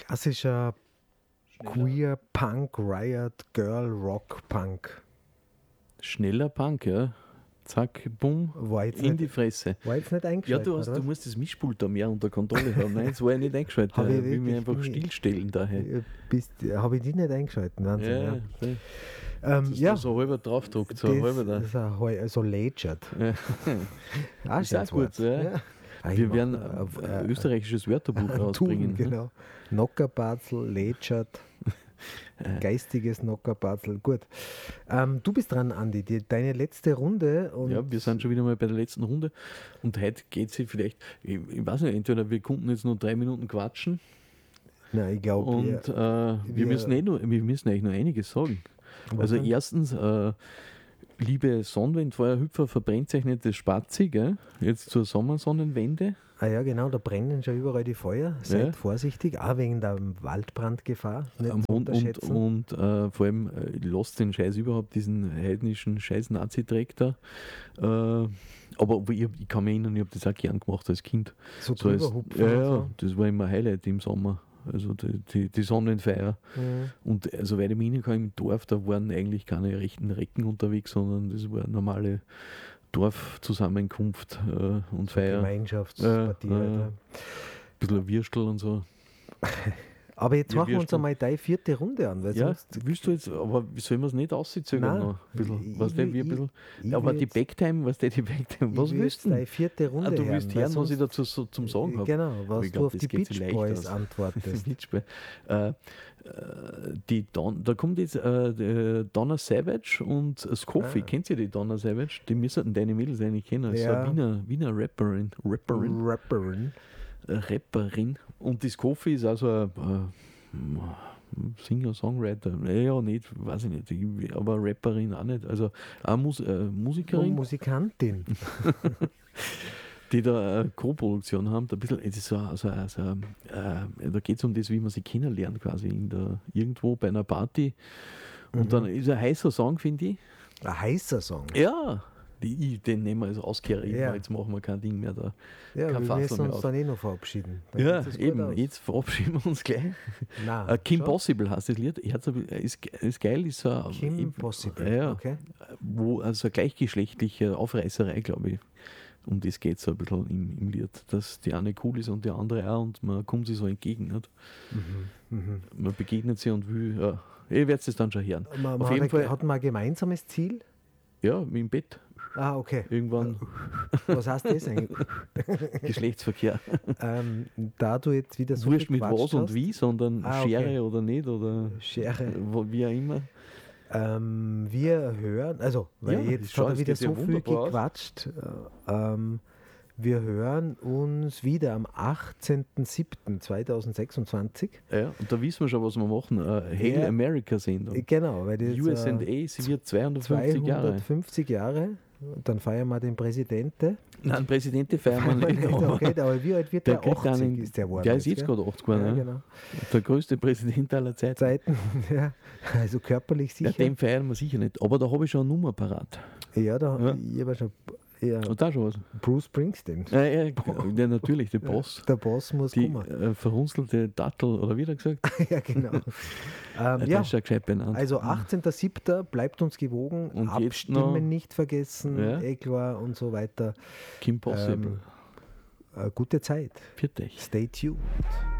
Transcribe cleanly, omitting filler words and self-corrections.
klassischer Queer Punk, Riot, Girl, Rock, Punk. Schneller Punk, ja. Zack, bumm, in die Fresse. War jetzt nicht Ja, eingeschaltet, du musst das Mischpult da mehr unter Kontrolle haben. Nein, das war ja nicht eingeschaltet. Hab ich Ich will mich wirklich einfach stillstellen daher. Habe ich die nicht eingeschaltet? Wahnsinn, Ja, ja. das ist Ja, so halber draufgedruckt, so das halber da. ist so ledgert. Ja. Ah, Ist auch gut, ja. Wir werden ein österreichisches Wörterbuch rausbringen. Genau. Nockerbatzel, ledgert, geistiges Nockerbatzel. Gut. Du bist dran, Andi. Deine letzte Runde. Und Ja, wir sind schon wieder mal bei der letzten Runde und heute geht sie vielleicht, ich weiß nicht, entweder wir konnten jetzt nur 3 Minuten quatschen Nein, ich glaube, und wir müssen eigentlich noch einiges sagen. Also denn? erstens, liebe Sonnenwendfeuerhüpfer, verbrennt euch nicht das Spazi, gell? Jetzt zur Sommersonnenwende. Ah ja, genau, da brennen schon überall die Feuer. Seid Ja. vorsichtig, auch wegen der Waldbrandgefahr. Nicht zu unterschätzen. Und vor allem lasst den Scheiß überhaupt, diesen heidnischen Scheiß-Nazi-Dreck da. Aber ich kann mich erinnern, ich habe das auch gern gemacht als Kind. So So als, drüber hupfen ja, und ja, so. das war immer ein Highlight im Sommer. Also die Sonnenfeier. Mhm. Und soweit ich mich erinnern kann, im Dorf, da waren eigentlich keine rechten Recken unterwegs, sondern das war eine normale Dorfzusammenkunft und Feier. Gemeinschaftspartie. halt, ja. Ein bisschen ein Würstel und so. Aber jetzt Ja, machen wir uns Würstel. einmal deine 4. Runde an. Weil Ja, sonst willst du jetzt, aber sollen wir es nicht auszögern Nein, noch? Ein bisschen, ich weißt du, will- wie ein bisschen, ich aber will die jetzt- Backtime, was die Backtime, was ich will willst jetzt du? deine 4. Runde Ah, du willst weil hören, was ich sonst- dazu zum Sagen habe. Genau, was Ich du glaub, auf das die geht sich Beach leicht Boys aus. antwortest. Da kommt jetzt Donna Savage und Scoffy. Kennt ihr die Donna Savage? Die müssten deine Mädels eigentlich kennen. Ja. So eine Wiener Rapperin. Rapperin. Rapperin. Und die Scoffy ist also ein Singer, Songwriter. Ja, nicht, weiß ich nicht. Aber Rapperin auch nicht. Also eine Musikerin, Musikantin. die da eine Co-Produktion haben. Da, ein bisschen, es ist da geht es um das, wie man sie kennenlernt, quasi irgendwo bei einer Party. Und dann ist ein heißer Song, finde ich. Ein heißer Song. Ja, den nehmen wir als Auskehrer. Ja. Jetzt machen wir kein Ding mehr da. Ja, kein wir Fassel müssen mehr uns auf. dann noch verabschieden. Dann Ja, geht es gut eben. aus. Jetzt verabschieden wir uns gleich. Nein, Kim schon? Possible heißt das Lied. Ist geil. Ist so, Kim Possible. Ja, Okay. also eine gleichgeschlechtliche Aufreißerei, glaube ich. Um das geht es so ein bisschen im Lied. Dass die eine cool ist und die andere auch und man kommt sich so entgegen. Nicht? Man begegnet sie und will, ja. Ihr werdet es dann schon hören. Man Auf jeden Fall, hat man ein gemeinsames Ziel? ja, im Bett. Ah, okay. Irgendwann Was heißt das eigentlich? Geschlechtsverkehr. Da du jetzt wieder so Wurscht viel mit was gequatscht und hast, wie, sondern Ah, okay. Schere oder nicht oder Schere. wie auch immer. Wir hören, also, weil Ja, jetzt schau, hat er es wieder geht ja so viel wunderbar aus. gequatscht. Wir hören uns wieder am 18.07.2026. Ja, und da wissen wir schon, was wir machen. Hail Ja. America Sendung. Genau, weil das USA, sie wird 250 Jahre. 250 Jahre. Dann feiern wir den Präsidenten. Nein, Präsidenten feiern wir nicht. Okay, aber wie alt wird Der der? kriegt 80 einen, ist der geworden. der ist jetzt gell? gerade 80 geworden. Ja, Ja, genau. Der größte Präsident aller Zeiten. Zeiten, ja. Also körperlich Ja, sicher. den feiern wir sicher nicht. Aber da habe ich schon eine Nummer parat. Ja, Ja. ich habe schon. Ja, Und da schon was. Bruce Springsteen. Ja, natürlich, der Boss. Der Boss muss Die kommen. verhunzelte Dattel, oder wie hat er gesagt? Ja, genau. Der Ja, ist schon gescheit benannt. also 18.07. bleibt uns gewogen. Und jetzt Abstimmen noch- nicht vergessen, Ja. klar und so weiter. Kim Possible. Gute Zeit. Für dich. Stay tuned.